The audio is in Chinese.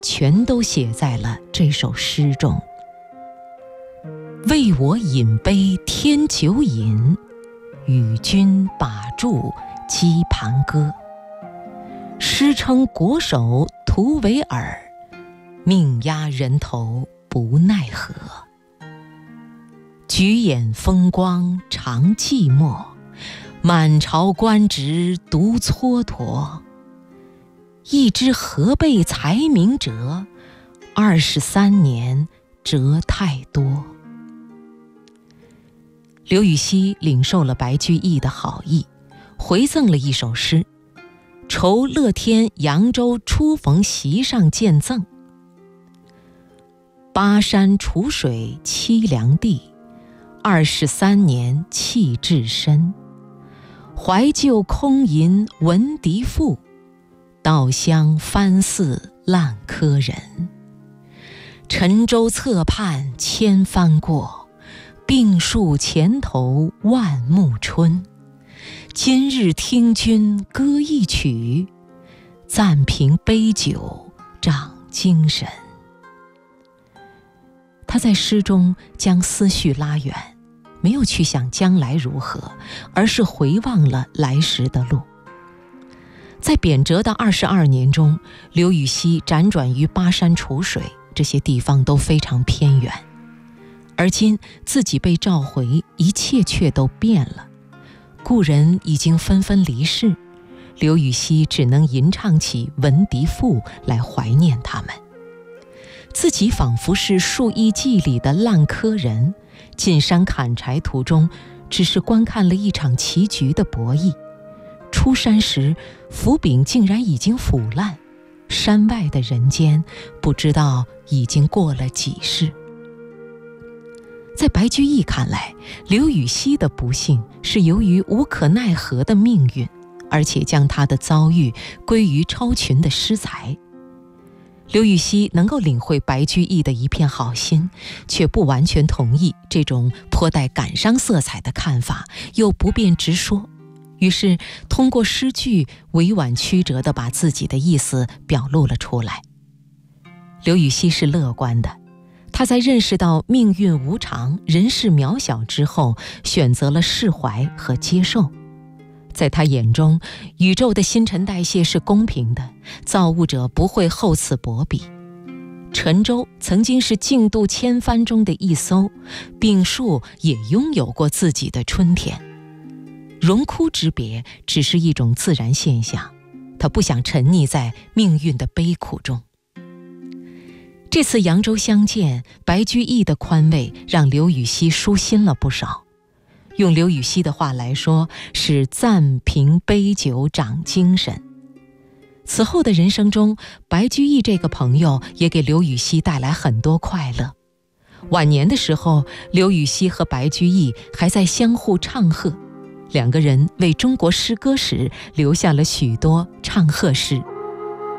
全都写在了这首诗中。为我饮杯添酒饮，与君把箸击盘歌。诗称国手徒为尔，命压人头不奈何。举眼风光常寂寞，满朝官职独蹉跎。一知何辈才名折，23年折太多。刘禹锡领受了白居易的好意，回赠了一首诗，酬乐天扬州初逢席上见赠。巴山楚水凄凉地，23年弃置身。怀旧空吟闻笛赋，稻香翻似烂柯人。沉舟侧畔千帆过，病树前头万木春。今日听君歌一曲，暂凭杯酒长精神。他在诗中将思绪拉远，没有去想将来如何，而是回望了来时的路。在贬谪的22年中，刘禹锡辗转于巴山楚水，这些地方都非常偏远。而今自己被召回，一切却都变了。故人已经纷纷离世，刘禹锡只能吟唱起《闻笛赋》来怀念他们。自己仿佛是《树异记》里的烂柯人，进山砍柴途中只是观看了一场棋局的博弈。出山时，斧柄竟然已经腐烂，山外的人间不知道已经过了几世。在白居易看来，刘禹锡的不幸是由于无可奈何的命运，而且将他的遭遇归于超群的诗才。刘禹锡能够领会白居易的一片好心，却不完全同意这种颇带感伤色彩的看法，又不便直说，于是通过诗句委婉曲折地把自己的意思表露了出来。刘禹锡是乐观的，他在认识到命运无常、人世渺小之后，选择了释怀和接受。在他眼中，宇宙的新陈代谢是公平的，造物者不会厚此薄彼。沉舟曾经是竞渡千帆中的一艘，病树也拥有过自己的春天。荣枯之别只是一种自然现象，他不想沉溺在命运的悲苦中。这次扬州相见，白居易的宽慰让刘禹锡舒心了不少。用刘禹锡的话来说，是暂凭杯酒长精神。此后的人生中，白居易这个朋友也给刘禹锡带来很多快乐。晚年的时候，刘禹锡和白居易还在相互唱和，两个人为中国诗歌史留下了许多唱和诗。